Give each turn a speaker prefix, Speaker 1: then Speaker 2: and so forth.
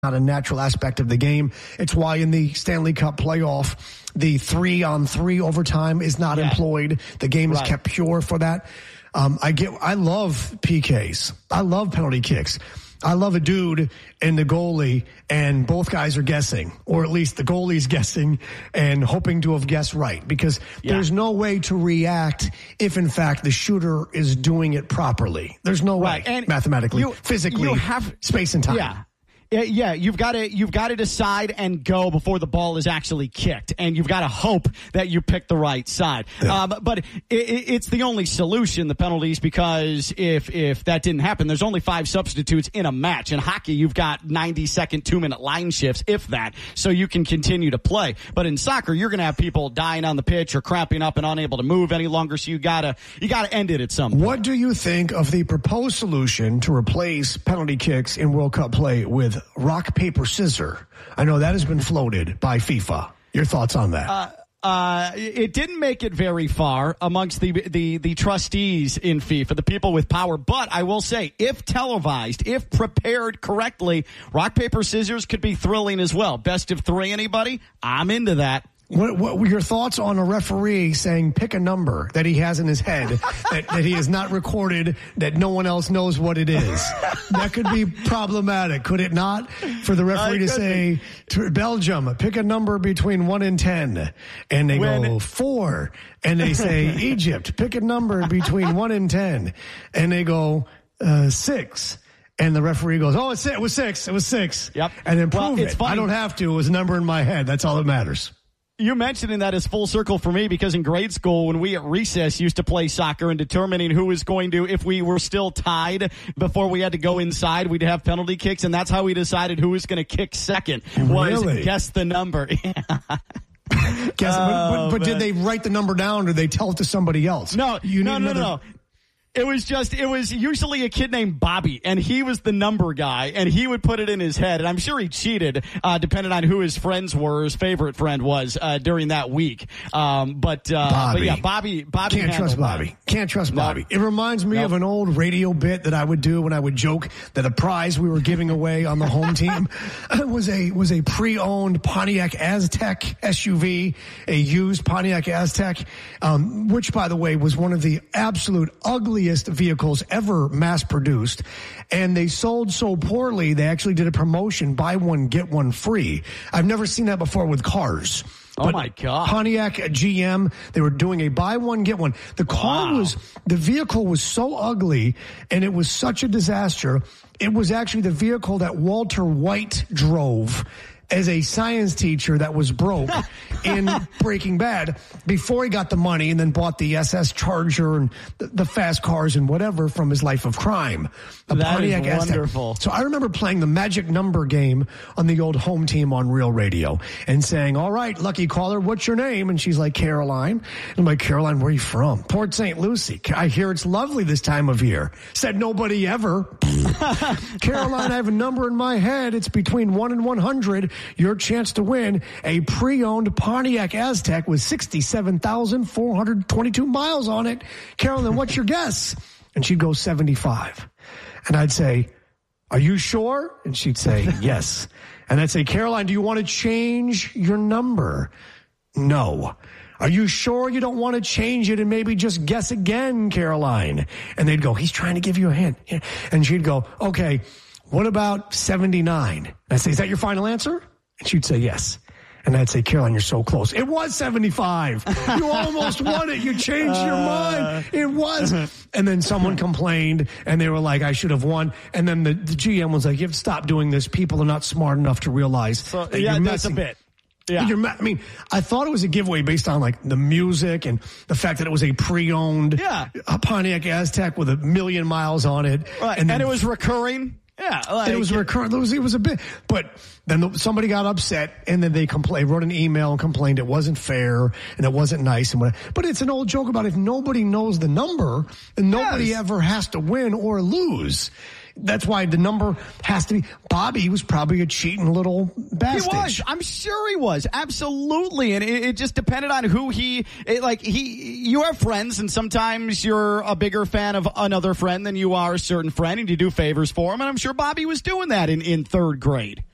Speaker 1: not a natural aspect of the game. It's why in the Stanley Cup playoff, the 3-on-3 overtime is not employed. The game is kept pure for that. I love PKs. I love penalty kicks. I love a dude and the goalie, and both guys are guessing, or at least the goalie's guessing and hoping to have guessed right, because there's no way to react if, in fact, the shooter is doing it properly. There's no way, and mathematically, physically, you have space and time.
Speaker 2: Yeah, you've got to decide and go before the ball is actually kicked, and you've got to hope that you pick the right side. Yeah. But it's the only solution, the penalties, because if that didn't happen, there's only 5 substitutes in a match. In hockey, you've got 90-second, 2-minute line shifts, if that, so you can continue to play. But in soccer, you're going to have people dying on the pitch or cramping up and unable to move any longer, so you gotta end it at some point.
Speaker 1: What do you think of the proposed solution to replace penalty kicks in World Cup play with rock, paper, scissors? I know that has been floated by FIFA. Your thoughts on that?
Speaker 2: It didn't make it very far amongst the trustees in FIFA, the people with power. But I will say, if televised, if prepared correctly, rock, paper, scissors could be thrilling as well. Best of 3, anybody? I'm into that.
Speaker 1: What were your thoughts on a referee saying pick a number that he has in his head that he has not recorded, that no one else knows what it is? That could be problematic, could it not? For the referee to say, Belgium, pick a number between 1 and 10. And they go 4. And they say, Egypt, pick a number between 1 and 10. And they go 6. And the referee goes, it was 6. It was 6.
Speaker 2: Yep.
Speaker 1: And then prove it.
Speaker 2: Funny.
Speaker 1: I don't have to. It was a number in my head. That's all that matters.
Speaker 2: You mentioning that is full circle for me, because in grade school, when we at recess used to play soccer and determining who was going to, if we were still tied before we had to go inside, we'd have penalty kicks, and that's how we decided who was going to kick second.
Speaker 1: Really?
Speaker 2: Guess the number.
Speaker 1: But did they write the number down, or did they tell it to somebody else?
Speaker 2: No. It was usually a kid named Bobby, and he was the number guy, and he would put it in his head, and I'm sure he cheated, depending on who his friends were, his favorite friend was, during that week. But yeah, Bobby.
Speaker 1: Can't trust Bobby. Can't trust Bobby. It reminds me of an old radio bit that I would do when I would joke that a prize we were giving away on the home team was a pre-owned Pontiac Aztek SUV, a used Pontiac Aztek, which, by the way, was one of the absolute ugliest vehicles ever mass produced, and they sold so poorly they actually did a promotion, buy one get one free. I've never seen that before with cars.
Speaker 2: Oh my God.
Speaker 1: Pontiac, GM, they were doing a buy one get one. The vehicle was so ugly, and it was such a disaster. It was actually the vehicle that Walter White drove as a science teacher that was broke in Breaking Bad before he got the money and then bought the SS Charger and the fast cars and whatever from his life of crime.
Speaker 2: That is wonderful.
Speaker 1: So I remember playing the magic number game on the old home team on Real Radio and saying, all right, lucky caller, what's your name? And she's like, Caroline. And I'm like, Caroline, where are you from? Port St. Lucie. I hear it's lovely this time of year. Said nobody ever. Caroline, I have a number in my head. It's between 1 and 100. Your chance to win a pre-owned Pontiac Aztek with 67,422 miles on it. Carolyn, what's your guess? And she'd go 75. And I'd say, are you sure? And she'd say, yes. And I'd say, Caroline, do you want to change your number? No. Are you sure you don't want to change it and maybe just guess again, Caroline? And they'd go, he's trying to give you a hint. And she'd go, okay, what about 79? And I'd say, is that your final answer? And she'd say, yes. And I'd say, Caroline, you're so close. It was 75. You almost won it. You changed your mind. It was. And then someone complained, and they were like, I should have won. And then the GM was like, you have to stop doing this. People are not smart enough to realize that you're messing.
Speaker 2: That's a bit. Yeah.
Speaker 1: I thought it was a giveaway based on like the music and the fact that it was a pre-owned Pontiac Aztek with 1 million miles on it.
Speaker 2: Right. And it was recurring. Yeah,
Speaker 1: it was recurrent. It was a bit, but then somebody got upset, and then they wrote an email and complained it wasn't fair and it wasn't nice and whatever. But it's an old joke about if nobody knows the number, then nobody ever has to win or lose. That's why the number has to be. Bobby was probably a cheating little bastard.
Speaker 2: He was. I'm sure he was. Absolutely. And it just depended on who you have friends, and sometimes you're a bigger fan of another friend than you are a certain friend, and you do favors for him. And I'm sure Bobby was doing that in 3rd grade.